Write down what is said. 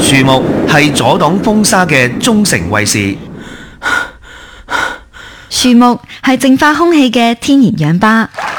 樹木係阻擋風沙嘅忠誠衛士。 樹木係淨化空氣嘅天然氧吧。